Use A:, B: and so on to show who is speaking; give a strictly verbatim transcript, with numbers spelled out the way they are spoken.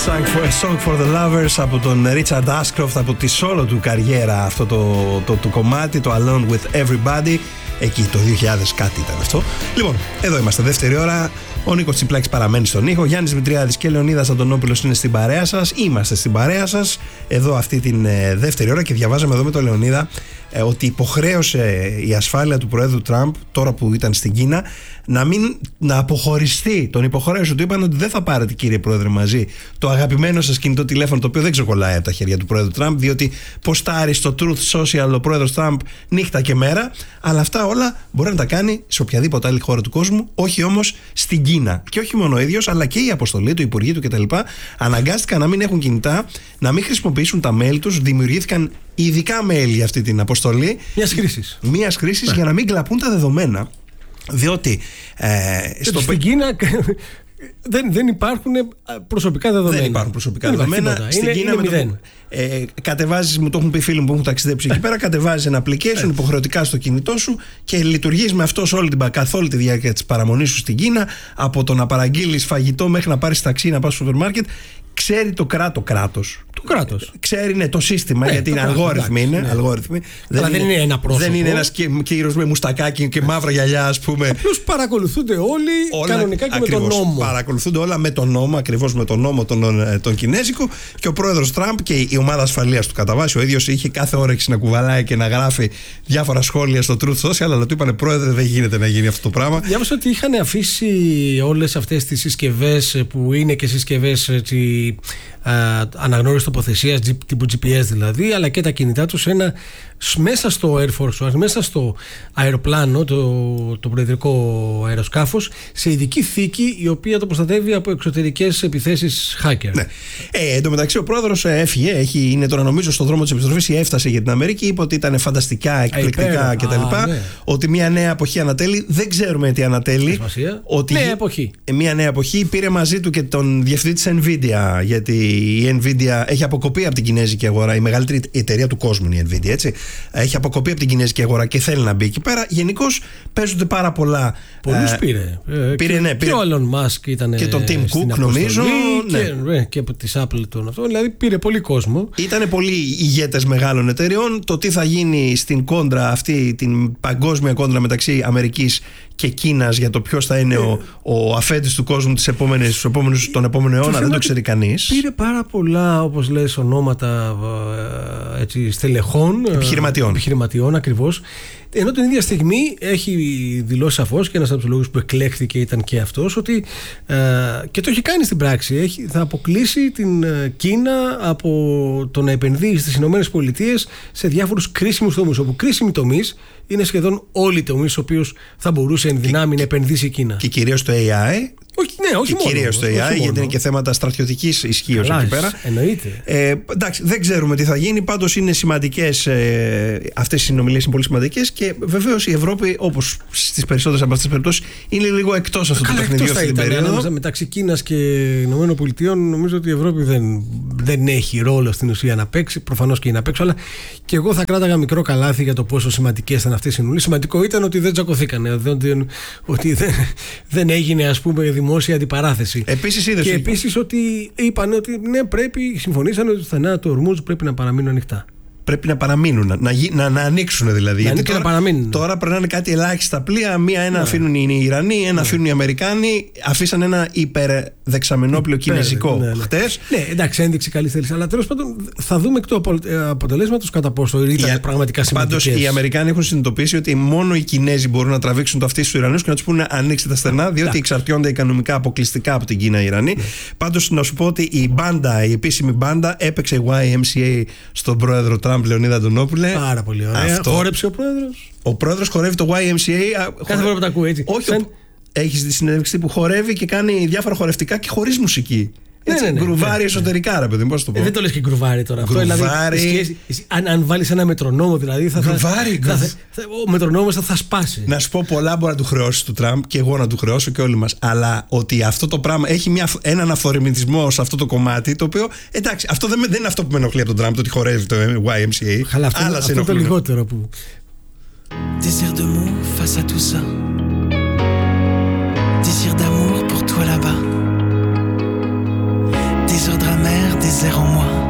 A: A Song for the Lovers από τον Richard Ashcroft, από τη solo του καριέρα αυτό το, το, το κομμάτι, το Alone with Everybody, εκεί το δύο χιλιάδες κάτι ήταν αυτό. Λοιπόν, εδώ είμαστε, δεύτερη ώρα. Ο Νίκος Τσιπλάκης παραμένει στον ήχο. Γιάννης Δημητριάδης και Λεωνίδας Αντωνόπουλος είναι στην παρέα σας. Είμαστε στην παρέα σας εδώ αυτή την ε, δεύτερη ώρα και διαβάζαμε εδώ με τον Λεωνίδα ε, ότι υποχρέωσε η ασφάλεια του Προέδρου Τραμπ, τώρα που ήταν στην Κίνα, να, μην, να αποχωριστεί. Τον υποχρέωσε, του είπαν ότι δεν θα πάρετε, κύριε Πρόεδρε, μαζί το αγαπημένο σας κινητό τηλέφωνο, το οποίο δεν ξεκολλάει από τα χέρια του Πρόεδρου Τραμπ, διότι ποστάρει στο Truth Social ο Πρόεδρος Τραμπ νύχτα και μέρα. Αλλά αυτά όλα μπορεί να τα κάνει σε οποιαδήποτε άλλη χώρα του κόσμου, όχι όμως στην Κίνα. Και όχι μόνο ο ίδιος, αλλά και η αποστολή του, οι υπουργοί του κτλ. Αναγκάστηκαν να μην έχουν κινητά, να μην χρησιμοποιήσουν τα mail τους. Δημιουργήθηκαν ειδικά mail για αυτή την αποστολή.
B: Μια κρίση.
A: Μια κρίση για να μην κλαπούν τα δεδομένα. Διότι ε,
B: στο... στην Κίνα δεν, δεν υπάρχουν προσωπικά δεδομένα.
A: Δεν υπάρχουν προσωπικά δεν δεδομένα. Στην
B: είναι,
A: Κίνα
B: είναι
A: με το, ε, κατεβάζεις, μου το έχουν πει φίλοι μου που έχουν ταξιδέψει εκεί πέρα, κατεβάζεις ένα application υποχρεωτικά στο κινητό σου και λειτουργείς με αυτό όλη την, καθ' όλη τη διάρκεια της παραμονής σου στην Κίνα, από το να παραγγείλεις φαγητό μέχρι να πάρεις ταξί, να πας στο σούπερ μάρκετ. Ξέρει το κράτο κράτος.
B: Το κράτος.
A: Ξέρει ναι, το σύστημα,
B: ναι,
A: γιατί είναι αλγόριθμοι. Είναι, ναι. αλγόριθμοι.
B: Δεν, Αλλά είναι, δεν είναι ένα πρόσωπο.
A: Δεν είναι ένας κύριος με μουστακάκι και μαύρα γυαλιά, ας πούμε.
B: Απλώς παρακολουθούνται όλοι όλα, κανονικά και ακριβώς, με τον νόμο.
A: Παρακολουθούνται όλα με τον νόμο, ακριβώς με τον νόμο τον, τον Κινέζικο. Και ο πρόεδρος Τραμπ και η ομάδα ασφαλείας του κατά βάση, ο ίδιος είχε κάθε όρεξη να κουβαλάει και να γράφει διάφορα σχόλια στο Truth Social, αλλά του είπανε, πρόεδρε, δεν γίνεται να γίνει αυτό το πράγμα.
B: Διάβασα ότι είχαν αφήσει όλες αυτές τις συσκευές που είναι και συσκευές αναγνώριση τοποθεσίας, τύπου τζι πι ες δηλαδή, αλλά και τα κινητά τους ένα, μέσα στο Air Force One, μέσα στο αεροπλάνο, το, το προεδρικό αεροσκάφος, σε ειδική θήκη η οποία το προστατεύει από εξωτερικές επιθέσεις hacker.
A: Ναι. Ε, εν τω μεταξύ ο πρόεδρος έφυγε, έχει, είναι τώρα νομίζω στον δρόμο της επιστροφής ή έφτασε για την Αμερική, είπε ότι ήταν φανταστικά, εκπληκτικά κτλ. Ναι. Ότι μια νέα εποχή ανατέλει, δεν ξέρουμε τι ανατέλει. Ότι
B: νέα εποχή.
A: Μια νέα εποχή, πήρε μαζί του και τον διευθυντή της Nvidia, γιατί η Nvidia έχει αποκοπεί από την κινέζικη αγορά, η μεγαλύτερη εταιρεία του κόσμου είναι η Nvidia, έτσι. Έχει αποκοπεί από την κινέζικη αγορά και θέλει να μπει εκεί πέρα. Γενικώς παίζονται πάρα πολλά.
B: Πολλούς ε, πήρε.
A: πήρε,
B: και,
A: ναι, πήρε.
B: Και ο Elon Musk ήταν.
A: Και τον Tim Cook, νομίζω.
B: Και, ναι. και από τη Apple τον αυτό. Δηλαδή πήρε πολύ κόσμο.
A: Ήταν πολλοί ηγέτες μεγάλων εταιρεών. Το τι θα γίνει στην κόντρα αυτή, την παγκόσμια κόντρα μεταξύ Αμερικής και Κίνας για το ποιος θα είναι ο, ο αφέντης του κόσμου τις επόμενες, επόμενες, τον επόμενο αιώνα, δεν το ξέρει κανείς.
B: Πήρε πάρα πολλά, όπως λες, ονόματα έτσι, στελεχών,
A: επιχειρηματιών.
B: επιχειρηματιών ακριβώς. Ενώ την ίδια στιγμή έχει δηλώσει σαφώς και ένας από τους λόγους που εκλέχθηκε ήταν και αυτός, ότι ε, και το έχει κάνει στην πράξη, έχει, θα αποκλείσει την Κίνα από το να επενδύει στις Ηνωμένες Πολιτείες σε διάφορους κρίσιμους τομείς, όπου κρίσιμοι τομείς είναι σχεδόν όλοι οι τομείς στους οποίους θα μπορούσε εν δυνάμει να επενδύσει η Κίνα.
A: Και κυρίως το έι άι.
B: Όχι, ναι, όχι
A: και
B: μόνο.
A: Κυρίως το έι άι, γιατί είναι και θέματα στρατιωτικής ισχύως εκεί πέρα.
B: Εννοείται.
A: Ε, εντάξει, δεν ξέρουμε τι θα γίνει. Πάντως είναι σημαντικές, ε, αυτές οι συνομιλίες είναι πολύ σημαντικές και βεβαίως η Ευρώπη, όπως στις περισσότερες από αυτές τις περιπτώσεις, είναι λίγο εκτός αυτού του παιχνιδιού αυτή την περίοδο.
B: Μεταξύ Κίνας και Ηνωμένων Πολιτειών, νομίζω ότι η Ευρώπη δεν, δεν έχει ρόλο στην ουσία να παίξει. Προφανώς και είναι να παίξει, αλλά και εγώ θα κράταγα μικρό καλάθι για το πόσο σημαντικές ήταν αυτές οι συνομιλίες. Σημαντικό ήταν ότι δεν τσακωθήκανε, ότι δεν, δεν έγινε, ας πούμε, δημόσια αντιπαράθεση.
A: Επίσης, είδες,
B: και επίσης ότι είπαν ότι ναι, πρέπει, συμφωνήσαν ότι τα στενά του Ορμούζ πρέπει να παραμείνουν ανοιχτά.
A: Πρέπει να παραμείνουν, να, να, να ανοίξουν δηλαδή.
B: Να
A: γιατί
B: τώρα,
A: να
B: παραμείνουν.
A: Τώρα περνάνε κάτι ελάχιστα πλοία. Μία-ένα ναι. αφήνουν οι Ιρανοί, ένα ναι. αφήνουν οι Αμερικάνοι. Αφήσαν ένα υπερδεξαμενόπλιο κινέζικο
B: ναι, ναι.
A: χτες.
B: Ναι, εντάξει, ένδειξη καλή θέληση. Αλλά τέλος πάντων θα δούμε εκ του αποτελέσματος κατά πόσο ήταν η, πραγματικά σημαντικές.
A: Πάντως οι Αμερικάνοι έχουν συνειδητοποιήσει ότι μόνο οι Κινέζοι μπορούν να τραβήξουν το αυτί στους Ιρανούς και να τους πούνε ανοίξτε τα στενά, διότι yeah. εξαρτιόνται οικονομικά αποκλειστικά από την Κίνα οι Ιρανοί. Yeah. Πάντως να σου πω ότι η μπάντα, η επίσημη μπάντα έπαιξε γουάι εμ σι έι στον πρόεδρο Τραμπ, Λεωνίδα Αντωνόπουλε.
B: Πάρα πολύ ωραία. Αυτό. Χόρεψε ο πρόεδρος.
A: Ο πρόεδρος χορεύει το γουάι εμ σι έι.
B: Κάθε φορά που τα ακούει έτσι.
A: Όχι. Σαν... Έχεις τη συνέντευξη που χορεύει και κάνει διάφορα χορευτικά και χωρίς μουσική. Έτσι, ναι, ναι, ναι, γκρουβάρι ναι, εσωτερικά, ρε παιδί, πώς το πω.
B: Ε, δεν το λες και γκρουβάρι τώρα.
A: Γκρουβάρι.
B: Αυτό, δηλαδή, αν, αν βάλεις ένα μετρονόμο, δηλαδή. Θα,
A: γκρουβάρι,
B: θα, θα, θα, ο μετρονόμος θα, θα σπάσει.
A: Να σου πω, πολλά μπορεί να του χρεώσει του Τραμπ και εγώ να του χρεώσω και όλοι μας. Αλλά ότι αυτό το πράγμα έχει μια, έναν αυθορμητισμό σε αυτό το κομμάτι, το οποίο εντάξει, αυτό δεν, δεν είναι αυτό που με ενοχλεί από τον Τραμπ, το ότι χορεύει το γουάι εμ σι έι.
B: Χαλά, αυτό, αυτό, αυτό το λιγότερο που.
C: Désir de mots face à tout ça. Désir d'amour pour toi là-bas. Désordre désert en moi.